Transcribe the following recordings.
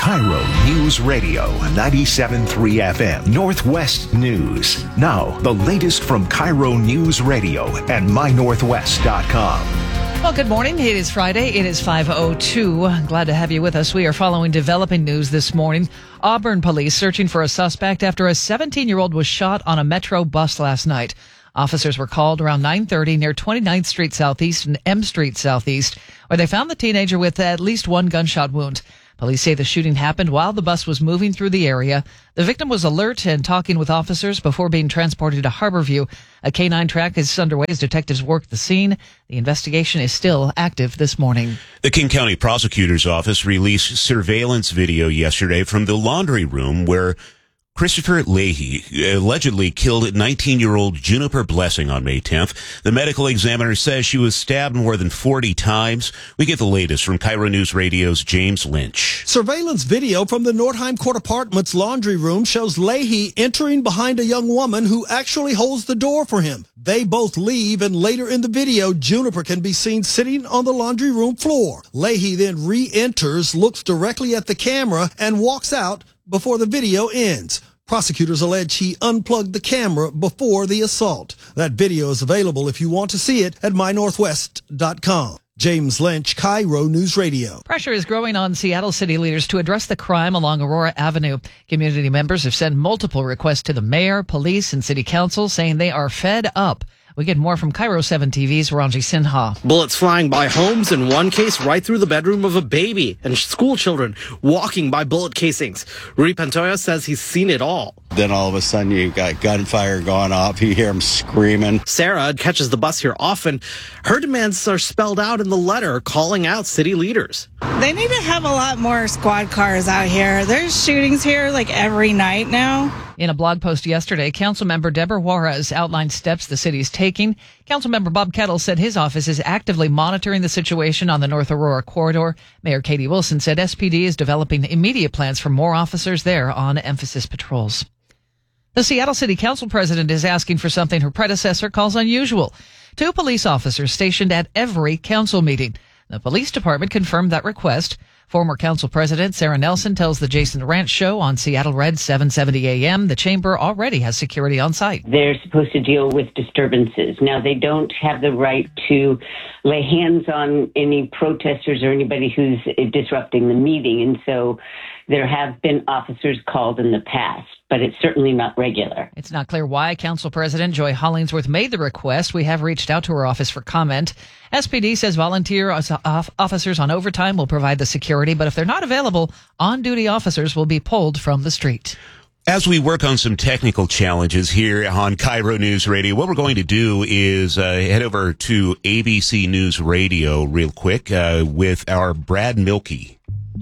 Cairo News Radio, 97.3 FM, Northwest News. Now, the latest from Cairo News Radio and mynorthwest.com. Well, good morning. It is Friday. It is 5:02. Glad to have you with us. We are following developing news this morning. Auburn police searching for a suspect after a 17-year-old was shot on a Metro bus last night. Officers were called around 9:30 near 29th Street Southeast and M Street Southeast, where they found the teenager with at least one gunshot wound. Police say the shooting happened while the bus was moving through the area. The victim was alert and talking with officers before being transported to Harborview. A K-9 track is underway as detectives work the scene. The investigation is still active this morning. The King County Prosecutor's Office released surveillance video yesterday from the laundry room where Christopher Leahy allegedly killed 19-year-old Juniper Blessing on May 10th. The medical examiner says she was stabbed more than 40 times. We get the latest from Cairo News Radio's James Lynch. Surveillance video from the Nordheim Court Apartments laundry room shows Leahy entering behind a young woman who actually holds the door for him. They both leave, and later in the video, Juniper can be seen sitting on the laundry room floor. Leahy then re-enters, looks directly at the camera, and walks out before the video ends. Prosecutors allege he unplugged the camera before the assault. That video is available if you want to see it at mynorthwest.com. James Lynch, Cairo News Radio. Pressure is growing on Seattle city leaders to address the crime along Aurora Avenue. Community members have sent multiple requests to the mayor, police, and city council saying they are fed up. We get more from Cairo 7 TV's Ranji Sinha. Bullets flying by homes, in one case right through the bedroom of a baby, and school children walking by bullet casings. Rudy Pantoja says he's seen it all. Then all of a sudden you got gunfire going off. You hear them screaming. Sarah catches the bus here often. Her demands are spelled out in the letter calling out city leaders. They need to have a lot more squad cars out here. There's shootings here like every night now. In a blog post yesterday, Councilmember Deborah Juarez outlined steps the city is taking. Councilmember Bob Kettle said his office is actively monitoring the situation on the North Aurora corridor. Mayor Katie Wilson said SPD is developing immediate plans for more officers there on emphasis patrols. The Seattle City Council president is asking for something her predecessor calls unusual. 2 police officers stationed at every council meeting. The police department confirmed that request. Former council president Sarah Nelson tells the Jason Ranch Show on Seattle Red 770 AM the chamber already has security on site. They're supposed to deal with disturbances. Now, they don't have the right to lay hands on any protesters or anybody who's disrupting the meeting. And so there have been officers called in the past, but it's certainly not regular. It's not clear why Council President Joy Hollingsworth made the request. We have reached out to her office for comment. SPD says volunteer officers on overtime will provide the security, but if they're not available, on-duty officers will be pulled from the street. As we work on some technical challenges here on Cairo News Radio, what we're going to do is head over to ABC News Radio real quick with our Brad Milkey.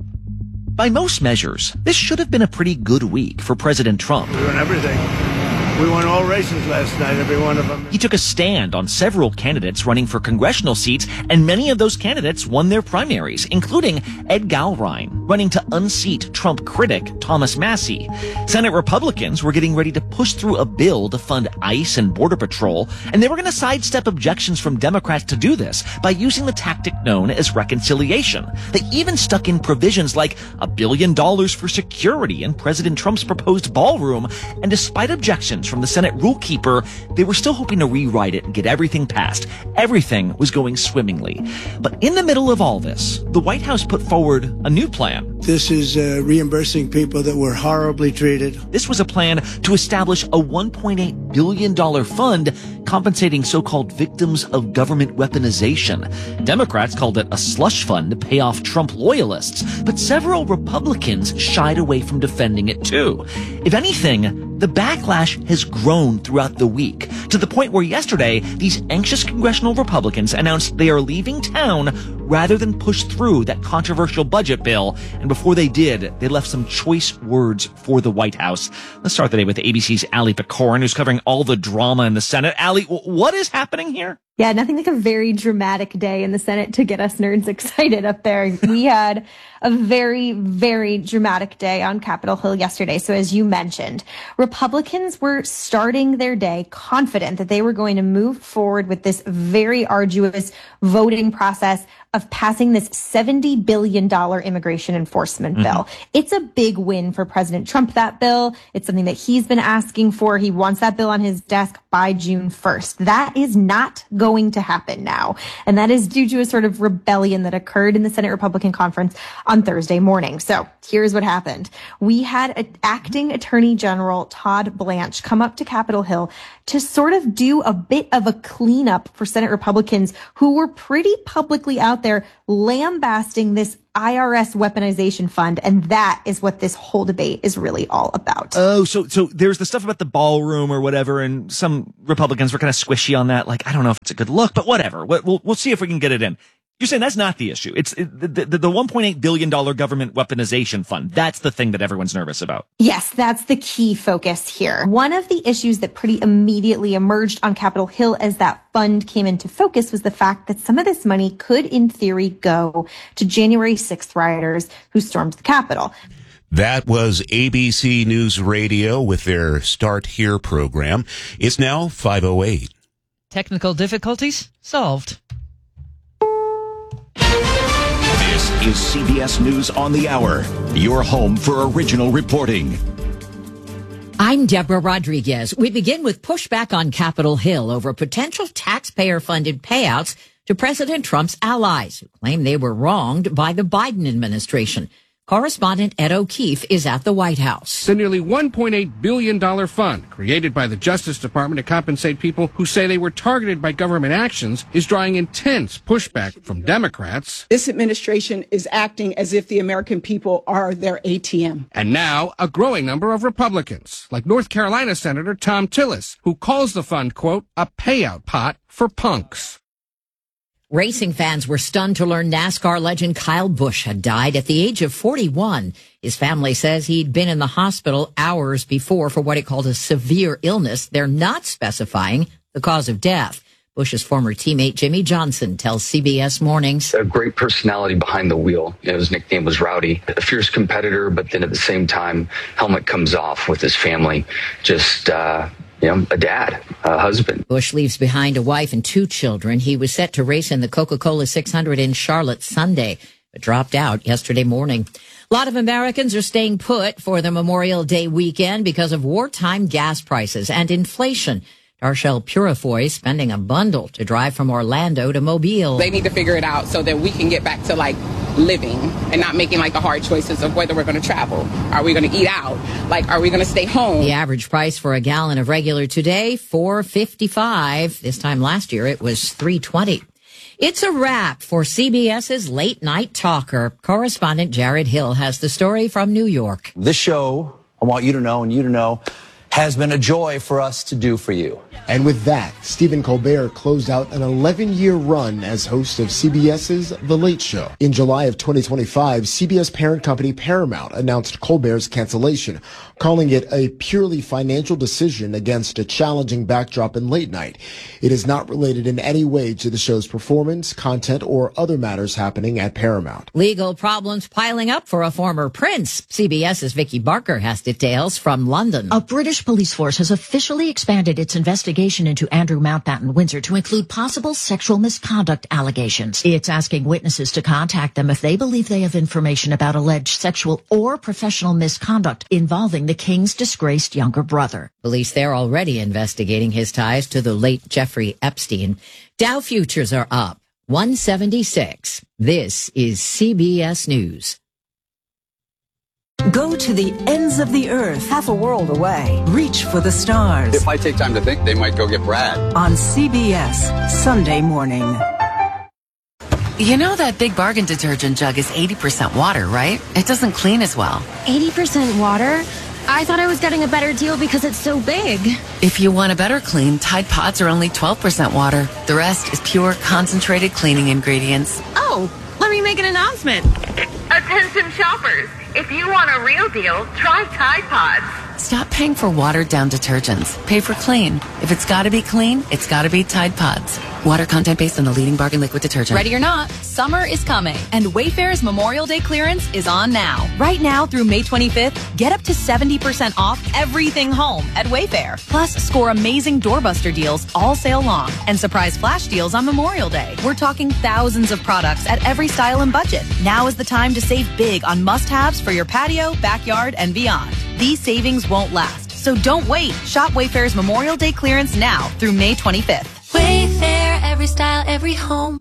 By most measures, this should have been a pretty good week for President Trump. We won everything. We won all races last night, every one of them. He took a stand on several candidates running for congressional seats, and many of those candidates won their primaries, including Ed Galrine, running to unseat Trump critic Thomas Massie. Senate Republicans were getting ready to push through a bill to fund ICE and Border Patrol, and they were going to sidestep objections from Democrats to do this by using the tactic known as reconciliation. They even stuck in provisions like $1 billion for security in President Trump's proposed ballroom, and despite objections from the Senate rule keeper, they were still hoping to rewrite it and get everything passed. Everything was going swimmingly. But in the middle of all this, the White House put forward a new plan. This is reimbursing people that were horribly treated. This was a plan to establish a $1.8 billion fund compensating so-called victims of government weaponization. Democrats called it a slush fund to pay off Trump loyalists, but several Republicans shied away from defending it too. If anything, the backlash has grown throughout the week, to the point where yesterday, these anxious congressional Republicans announced they are leaving town rather than push through that controversial budget bill. And before they did, they left some choice words for the White House. Let's start the day with ABC's Ali Pecorin, who's covering all the drama in the Senate. Ali, what is happening here? Yeah, nothing like a very dramatic day in the Senate to get us nerds excited up there. We had a very, very dramatic day on Capitol Hill yesterday. So as you mentioned, Republicans were starting their day confident that they were going to move forward with this very arduous voting process of passing this $70 billion immigration enforcement bill. It's a big win for President Trump, that bill. It's something that he's been asking for. He wants that bill on his desk by June 1st. That is not going to happen now. And that is due to a sort of rebellion that occurred in the Senate Republican conference on Thursday morning. So here's what happened. We had acting Attorney General Todd Blanche come up to Capitol Hill to sort of do a bit of a cleanup for Senate Republicans who were pretty publicly out there lambasting this IRS weaponization fund. And that is what this whole debate is really all about. Oh, so there's the stuff about the ballroom or whatever, and some Republicans were kind of squishy on that. Like, I don't know if it's a good look, but whatever. We'll see if we can get it in. You're saying that's not the issue. It's the $1.8 billion government weaponization fund. That's the thing that everyone's nervous about. Yes, that's the key focus here. One of the issues that pretty immediately emerged on Capitol Hill as that fund came into focus was the fact that some of this money could, in theory, go to January 6th rioters who stormed the Capitol. That was ABC News Radio with their Start Here program. It's now 5:08. Technical difficulties solved. This is CBS News on the Hour, your home for original reporting. I'm Deborah Rodriguez. We begin with pushback on Capitol Hill over potential taxpayer-funded payouts to President Trump's allies, who claim they were wronged by the Biden administration. Correspondent Ed O'Keefe is at the White House. The nearly $1.8 billion fund created by the Justice Department to compensate people who say they were targeted by government actions is drawing intense pushback from Democrats. This administration is acting as if the American people are their ATM. And now a growing number of Republicans, like North Carolina Senator Thom Tillis, who calls the fund, quote, a payout pot for punks. Racing fans were stunned to learn NASCAR legend Kyle Busch had died at the age of 41. His family says he'd been in the hospital hours before for what he called a severe illness. They're not specifying the cause of death. Busch's former teammate Jimmy Johnson tells CBS Mornings. A great personality behind the wheel. His nickname was Rowdy. A fierce competitor, but then at the same time, helmet comes off with his family. Just, a dad, a husband. Busch leaves behind a wife and 2 children. He was set to race in the Coca-Cola 600 in Charlotte Sunday, but dropped out yesterday morning. A lot of Americans are staying put for the Memorial Day weekend because of wartime gas prices and inflation. Darshell Purifoy spending a bundle to drive from Orlando to Mobile. They need to figure it out so that we can get back to living and not making the hard choices of whether we're going to travel. Are we going to eat out? Are we going to stay home? The average price for a gallon of regular today, $4.55. This time last year, it was $3.20. It's a wrap for CBS's Late Night Talker. Correspondent Jared Hill has the story from New York. This show, I want you to know and you to know, has been a joy for us to do for you. And with that, Stephen Colbert closed out an 11-year run as host of CBS's The Late Show. In July of 2025, CBS parent company Paramount announced Colbert's cancellation, calling it a purely financial decision against a challenging backdrop in late night. It is not related in any way to the show's performance, content, or other matters happening at Paramount. Legal problems piling up for a former prince. CBS's Vicky Barker has details from London. A British police force has officially expanded its investigation into Andrew Mountbatten Windsor to include possible sexual misconduct allegations. It's asking witnesses to contact them if they believe they have information about alleged sexual or professional misconduct involving the king's disgraced younger brother. Police there already investigating his ties to the late Jeffrey Epstein. Dow futures are up 176. This is CBS News. Go to the ends of the earth, half a world away. Reach for the stars. It might take time to think. They might go get Brad. On CBS, Sunday morning. You know that Big Bargain detergent jug is 80% water, right? It doesn't clean as well. 80% water? I thought I was getting a better deal because it's so big. If you want a better clean, Tide Pods are only 12% water. The rest is pure, concentrated cleaning ingredients. Oh, let me make an announcement. Attention shoppers. If you want a real deal, try Tide Pods. Stop paying for watered-down detergents. Pay for clean. If it's got to be clean, it's got to be Tide Pods. Water content based on the leading bargain liquid detergent. Ready or not, summer is coming, and Wayfair's Memorial Day clearance is on now. Right now through May 25th, get up to 70% off everything home at Wayfair. Plus, score amazing doorbuster deals all sale long and surprise flash deals on Memorial Day. We're talking thousands of products at every style and budget. Now is the time to save big on must-haves for your patio, backyard, and beyond. These savings won't last, so don't wait. Shop Wayfair's Memorial Day clearance now through May 25th. Wayfair, every style, every home.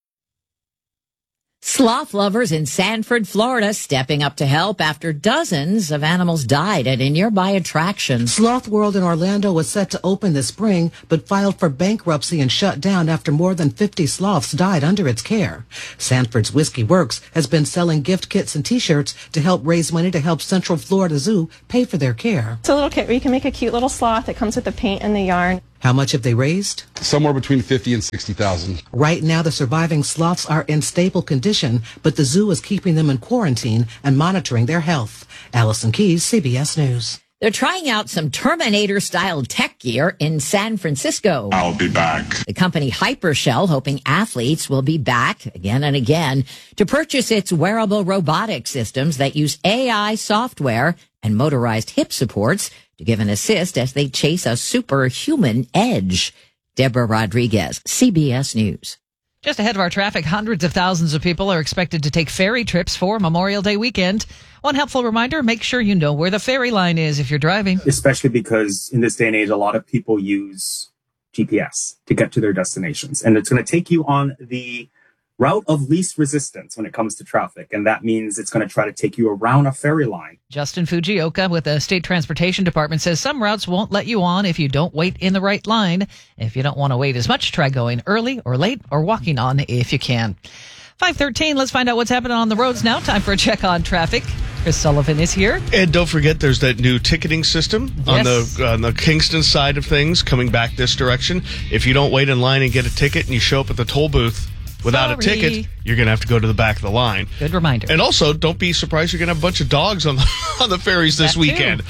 Sloth lovers in Sanford, Florida, stepping up to help after dozens of animals died at a nearby attraction. Sloth World in Orlando was set to open this spring, but filed for bankruptcy and shut down after more than 50 sloths died under its care. Sanford's Whiskey Works has been selling gift kits and T-shirts to help raise money to help Central Florida Zoo pay for their care. It's a little kit where you can make a cute little sloth. It comes with the paint and the yarn. How much have they raised? Somewhere between $50,000 and $60,000. Right now, the surviving sloths are in stable condition, but the zoo is keeping them in quarantine and monitoring their health. Allison Keyes, CBS News. They're trying out some Terminator-style tech gear in San Francisco. I'll be back. The company Hypershell hoping athletes will be back again and again to purchase its wearable robotic systems that use AI software and motorized hip supports to give an assist as they chase a superhuman edge. Deborah Rodriguez, CBS News. Just ahead of our traffic, hundreds of thousands of people are expected to take ferry trips for Memorial Day weekend. One helpful reminder, make sure you know where the ferry line is if you're driving. Especially because in this day and age, a lot of people use GPS to get to their destinations. And it's going to take you on the route of least resistance when it comes to traffic. And that means it's going to try to take you around a ferry line. Justin Fujioka with the State Transportation Department says some routes won't let you on if you don't wait in the right line. If you don't want to wait as much, try going early or late or walking on if you can. 5:13, let's find out what's happening on the roads now. Time for a check on traffic. Chris Sullivan is here. And don't forget, there's that new ticketing system on the Kingston side of things coming back this direction. If you don't wait in line and get a ticket and you show up at the toll booth without a ticket, you're going to have to go to the back of the line. Good reminder. And also, don't be surprised you're going to have a bunch of dogs on the ferries this weekend.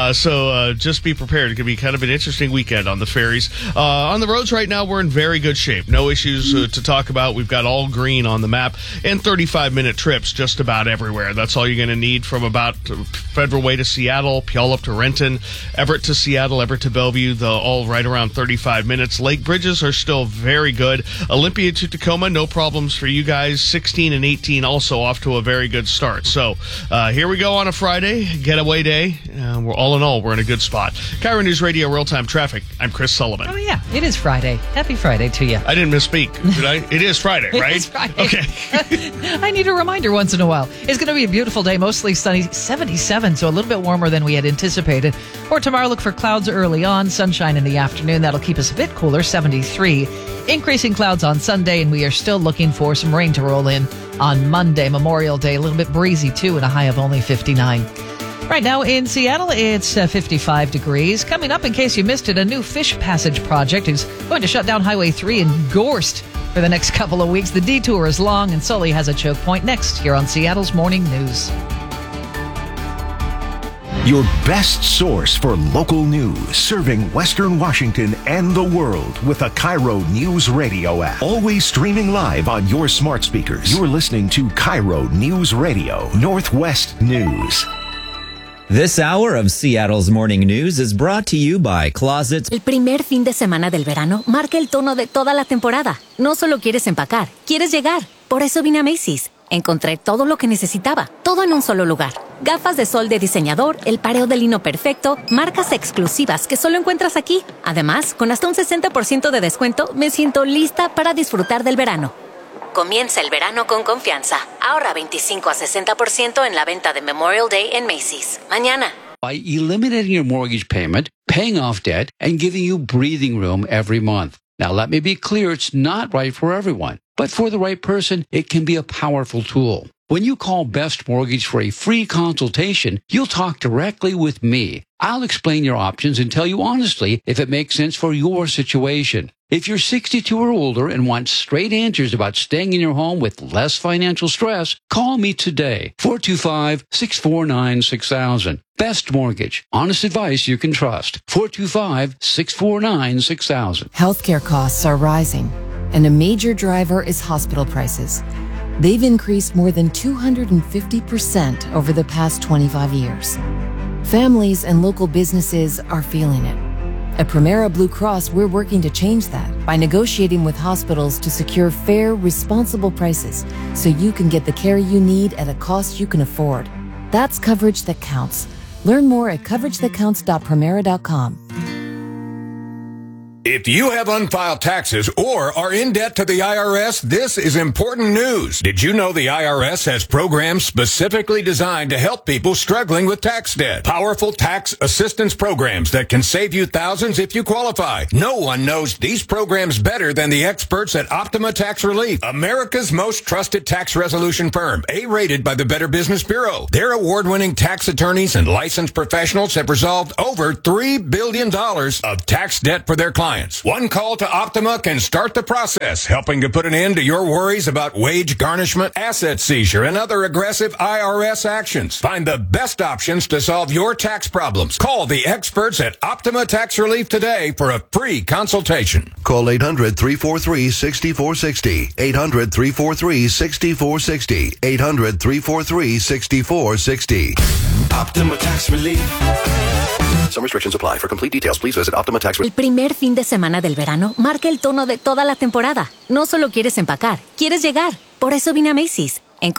So just be prepared. It's going to be kind of an interesting weekend on the ferries. On the roads right now, we're in very good shape. No issues to talk about. We've got all green on the map and 35-minute trips just about everywhere. That's all you're going to need from about Federal Way to Seattle, Puyallup to Renton, Everett to Seattle, Everett to Bellevue, all right around 35 minutes. Lake bridges are still very good. Olympia to Tacoma, no problems for you guys. 16 and 18 also off to a very good start. So here we go on a Friday, getaway day. We're all in all, we're in a good spot. KIRO News Radio Real-Time Traffic. I'm Chris Sullivan. Oh, yeah. It is Friday. Happy Friday to you. I didn't misspeak, did I? It is Friday, right? It is Friday. Okay. I need a reminder once in a while. It's going to be a beautiful day, mostly sunny, 77, so a little bit warmer than we had anticipated. For tomorrow, look for clouds early on, sunshine in the afternoon. That'll keep us a bit cooler, 73. Increasing clouds on Sunday, and we are still looking for some rain to roll in on Monday, Memorial Day. A little bit breezy, too, and a high of only 59. Right now in Seattle, it's 55 degrees. Coming up, in case you missed it, a new fish passage project is going to shut down Highway 3 in Gorst for the next couple of weeks. The detour is long, and Sully has a choke point next here on Seattle's Morning News. Your best source for local news, serving Western Washington and the world with a KIRO News Radio app. Always streaming live on your smart speakers. You're listening to KIRO News Radio, Northwest News. This hour of Seattle's Morning News is brought to you by Closets. El primer fin de semana del verano marca el tono de toda la temporada. No solo quieres empacar, quieres llegar. Por eso vine a Macy's. Encontré todo lo que necesitaba, todo en un solo lugar. Gafas de sol de diseñador, el pareo de lino perfecto, marcas exclusivas que solo encuentras aquí. Además, con hasta un 60% de descuento, me siento lista para disfrutar del verano. Comienza el verano con confianza. Ahorra 25 a 60% en la venta de Memorial Day en Macy's. Mañana. By eliminating your mortgage payment, paying off debt, and giving you breathing room every month. Now, let me be clear, it's not right for everyone. But for the right person, it can be a powerful tool. When you call Best Mortgage for a free consultation, you'll talk directly with me. I'll explain your options and tell you honestly if it makes sense for your situation. If you're 62 or older and want straight answers about staying in your home with less financial stress, call me today. 425-649-6000. Best Mortgage. Honest advice you can trust. 425-649-6000. Healthcare costs are rising, and a major driver is hospital prices. They've increased more than 250% over the past 25 years. Families and local businesses are feeling it. At Primera Blue Cross, we're working to change that by negotiating with hospitals to secure fair, responsible prices so you can get the care you need at a cost you can afford. That's coverage that counts. Learn more at coveragethatcounts.primera.com. If you have unfiled taxes or are in debt to the IRS, this is important news. Did you know the IRS has programs specifically designed to help people struggling with tax debt? Powerful tax assistance programs that can save you thousands if you qualify. No one knows these programs better than the experts at Optima Tax Relief, America's most trusted tax resolution firm, A-rated by the Better Business Bureau. Their award-winning tax attorneys and licensed professionals have resolved over $3 billion of tax debt for their clients. One call to Optima can start the process, helping to put an end to your worries about wage garnishment, asset seizure, and other aggressive IRS actions. Find the best options to solve your tax problems. Call the experts at Optima Tax Relief today for a free consultation. Call 800-343-6460. 800-343-6460. 800-343-6460. Optima Tax Relief. Some restrictions apply. For complete details, please visit Optima Tax Relief. El primer fin de semana del verano marca el tono de toda la temporada. No solo quieres empacar, quieres llegar. Por eso vine a Macy's.